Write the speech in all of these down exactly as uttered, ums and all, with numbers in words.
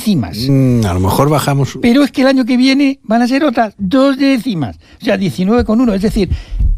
décimas. Mm, a lo mejor bajamos... Pero es que el año que viene van a ser otras dos décimas. O sea, diecinueve coma uno. Es decir,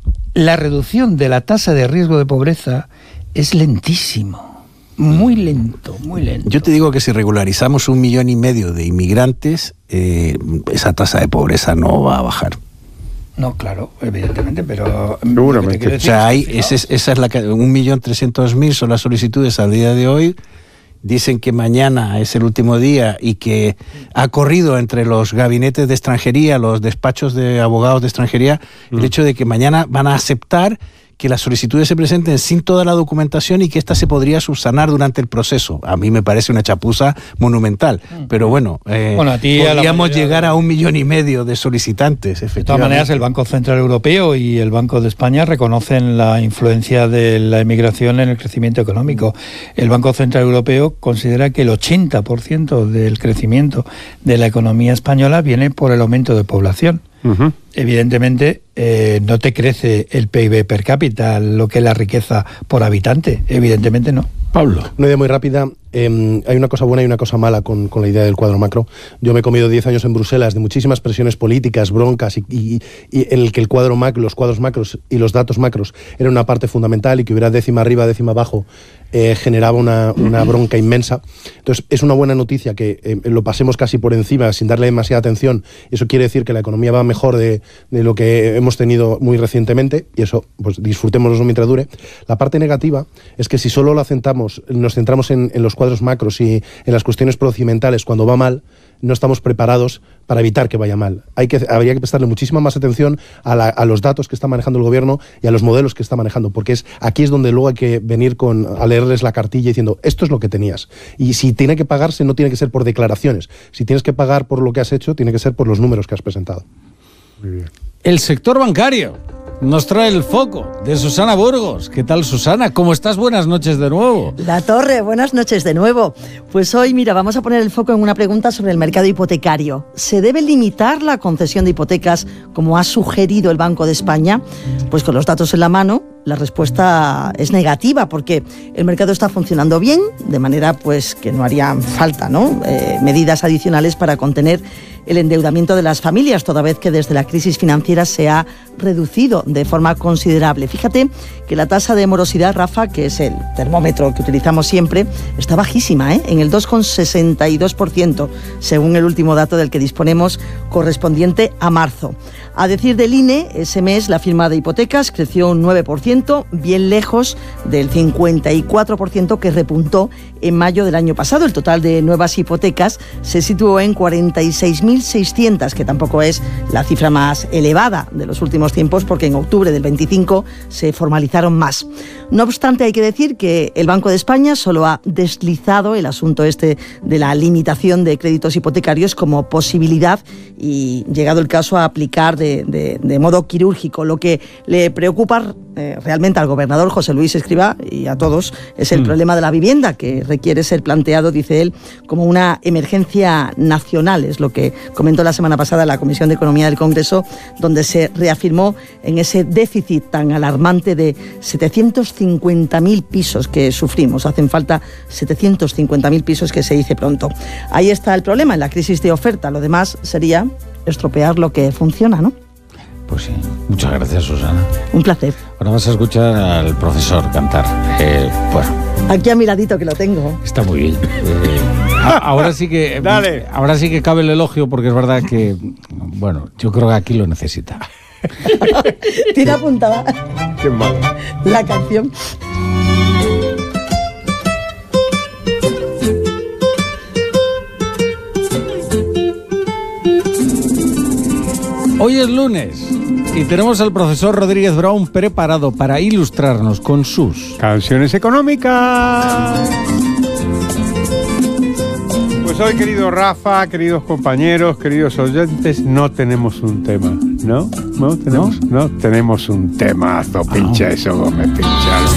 la reducción de la tasa de riesgo de pobreza es lentísimo. Muy lento, muy lento. Yo te digo que si regularizamos un millón y medio de inmigrantes, eh, esa tasa de pobreza no va a bajar. No, claro, evidentemente, pero... Seguramente. O sea, hay, ese, esa es la un millón trescientos mil son las solicitudes al día de hoy. Dicen que mañana es el último día y que ha corrido entre los gabinetes de extranjería, los despachos de abogados de extranjería, mm. el hecho de que mañana van a aceptar que las solicitudes se presenten sin toda la documentación y que ésta se podría subsanar durante el proceso. A mí me parece una chapuza monumental, pero bueno, eh, bueno a ti, podríamos a llegar a un millón y medio de solicitantes, efectivamente. De todas maneras, el Banco Central Europeo y el Banco de España reconocen la influencia de la emigración en el crecimiento económico. El Banco Central Europeo considera que el ochenta por ciento del crecimiento de la economía española viene por el aumento de población. Uh-huh. Evidentemente eh, no te crece el P I B per cápita, lo que es la riqueza por habitante, evidentemente no. Pablo. Una idea muy rápida. Eh, hay una cosa buena y una cosa mala con, con la idea del cuadro macro. Yo me he comido diez años en Bruselas de muchísimas presiones políticas, broncas, y, y, y en el que el cuadro macro, los cuadros macros y los datos macros eran una parte fundamental, y que hubiera décima arriba, décima abajo, eh, generaba una, una bronca inmensa. Entonces, es una buena noticia que eh, lo pasemos casi por encima, sin darle demasiada atención. Eso quiere decir que la economía va mejor de, de lo que hemos tenido muy recientemente, y eso, pues disfrutémoslo mientras dure. La parte negativa es que si solo lo centramos, nos centramos en, en los cuadros macros y en las cuestiones procedimentales cuando va mal, no estamos preparados para evitar que vaya mal. Hay que, habría que prestarle muchísima más atención a, la, a los datos que está manejando el gobierno y a los modelos que está manejando, porque es aquí es donde luego hay que venir con, a leerles la cartilla diciendo, esto es lo que tenías. Y si tiene que pagarse, no tiene que ser por declaraciones. Si tienes que pagar por lo que has hecho, tiene que ser por los números que has presentado. Muy bien. El sector bancario nos trae el foco de Susana Burgos. ¿Qué tal, Susana? ¿Cómo estás? Buenas noches de nuevo. La Torre, buenas noches de nuevo. Pues hoy, mira, vamos a poner el foco en una pregunta sobre el mercado hipotecario. ¿Se debe limitar la concesión de hipotecas como ha sugerido el Banco de España? Pues con los datos en la mano, la respuesta es negativa, porque el mercado está funcionando bien, de manera pues que no harían falta, ¿no? Eh, medidas adicionales para contener el endeudamiento de las familias, toda vez que desde la crisis financiera se ha reducido de forma considerable. Fíjate que la tasa de morosidad, Rafa, que es el termómetro que utilizamos siempre, está bajísima, ¿eh? en el dos coma sesenta y dos por ciento, según el último dato del que disponemos, correspondiente a marzo. A decir del I N E, ese mes la firma de hipotecas creció un nueve por ciento, bien lejos del cincuenta y cuatro por ciento que repuntó en mayo del año pasado. El total de nuevas hipotecas se situó en cuarenta y seis mil seiscientas, que tampoco es la cifra más elevada de los últimos tiempos, porque en octubre del veinticinco se formalizaron más. No obstante, hay que decir que el Banco de España solo ha deslizado el asunto este de la limitación de créditos hipotecarios como posibilidad, y llegado el caso a aplicar de, de, de modo quirúrgico. Lo que le preocupa eh, realmente al gobernador José Luis Escrivá y a todos es el mm. problema de la vivienda, que requiere ser planteado, dice él, como una emergencia nacional. Es lo que comentó la semana pasada la Comisión de Economía del Congreso, donde se reafirmó en ese déficit tan alarmante de setecientos cincuenta mil pisos que sufrimos. Hacen falta setecientos cincuenta mil pisos, que se dice pronto. Ahí está el problema, en la crisis de oferta. Lo demás sería estropear lo que funciona, ¿no? Pues sí. Muchas gracias, Susana. Un placer. Ahora vas a escuchar al profesor cantar. Eh, bueno. Aquí a mi ladito, que lo tengo. Está muy bien. Eh, ahora sí que Dale. Ahora sí que cabe el elogio, porque es verdad que, bueno, yo creo que aquí lo necesita. Tira apuntada. Qué malo. La canción. Hoy es lunes y tenemos al profesor Rodríguez Brown preparado para ilustrarnos con sus canciones económicas. Pues hoy, querido Rafa, queridos compañeros, queridos oyentes, no tenemos un tema, ¿no? ¿No tenemos? ¿No? No tenemos un temazo, pincha eso, Gómez, pincha.